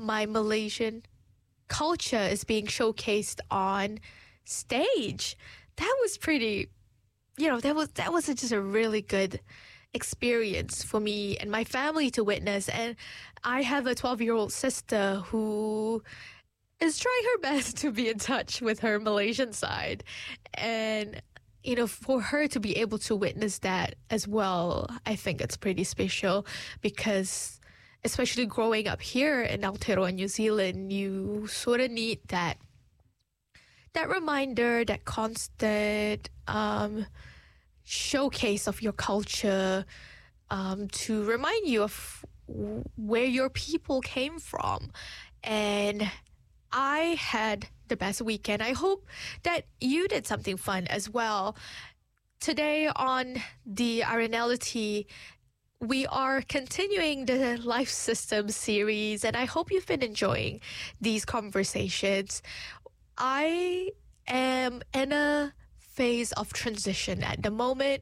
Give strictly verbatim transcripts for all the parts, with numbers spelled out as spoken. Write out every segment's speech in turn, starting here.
my Malaysian culture is being showcased on stage. That was pretty, you know, that was that was just a really good experience for me and my family to witness. And I have a twelve-year-old sister who is trying her best to be in touch with her Malaysian side. And, you know, for her to be able to witness that as well, I think it's pretty special because especially growing up here in Aotearoa, New Zealand, you sort of need that that reminder, that constant um, showcase of your culture um, to remind you of where your people came from. And I had the best weekend. I hope that you did something fun as well. Today on the Arenality, we are continuing the Life Systems series, and I hope you've been enjoying these conversations. I am in a phase of transition at the moment.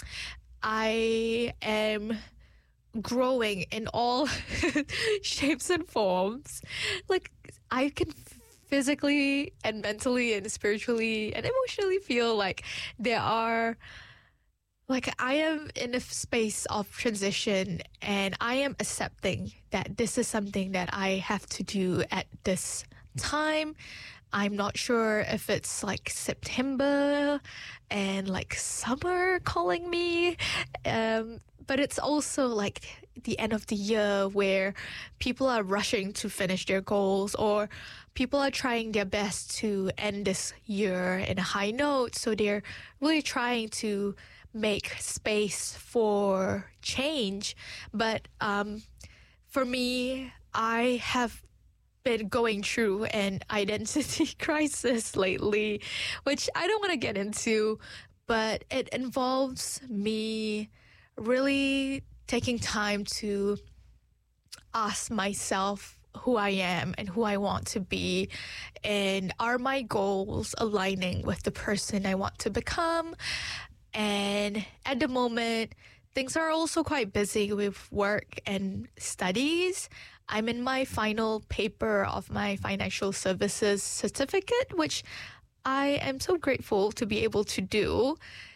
I am growing in all shapes and forms. Like, I can physically and mentally and spiritually and emotionally feel like there are Like, I am in a space of transition, and I am accepting that this is something that I have to do at this time. I'm not sure if it's like September and like summer calling me, um, but it's also like the end of the year where people are rushing to finish their goals, or people are trying their best to end this year in a high note. So they're really trying to make space for change. But um, for me, I have been going through an identity crisis lately, which I don't want to get into, but it involves me really taking time to ask myself who I am and who I want to be, and are my goals aligning with the person I want to become. And at the moment, things are also quite busy with work and studies. I'm in my final paper of my financial services certificate, which I am so grateful to be able to do.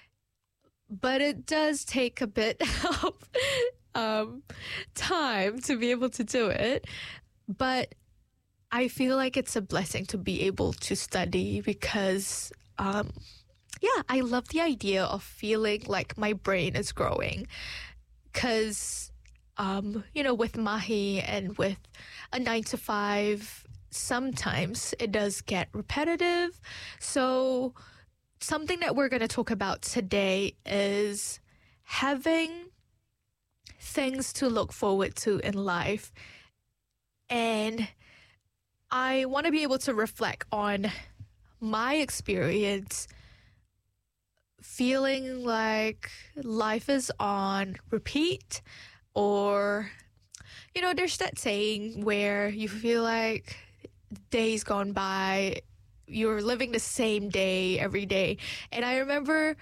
But it does take a bit of um, time to be able to do it. But I feel like it's a blessing to be able to study because um, yeah, I love the idea of feeling like my brain is growing. Because, um, you know, with Mahi and with a nine to five, sometimes it does get repetitive. So something that we're going to talk about today is having things to look forward to in life. And I want to be able to reflect on my experience feeling like life is on repeat, or, you know, there's that saying where you feel like days gone by, you're living the same day every day. And I remember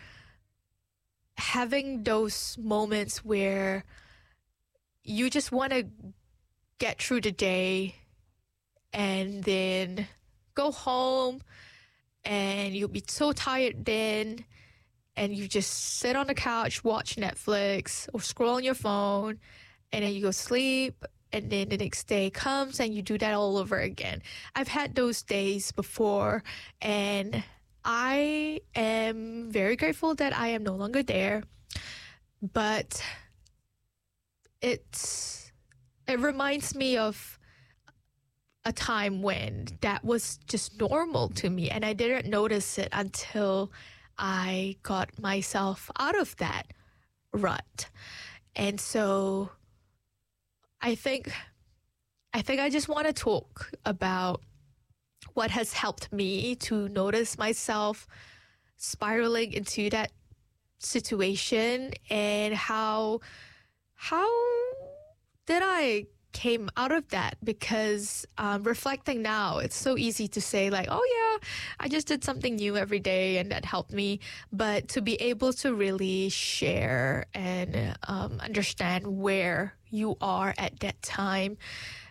having those moments where you just want to get through the day and then go home, and you'll be so tired then, and you just sit on the couch, watch Netflix or scroll on your phone, and then you go sleep, and then the next day comes and you do that all over again. I've had those days before, and I am very grateful that I am no longer there. But it's it reminds me of a time when that was just normal to me, and I didn't notice it until I got myself out of that rut. And so I think I think I just want to talk about what has helped me to notice myself spiraling into that situation, and how how did I came out of that. Because um, reflecting now, it's so easy to say like, oh yeah, I just did something new every day and that helped me. But to be able to really share and um, understand where you are at that time,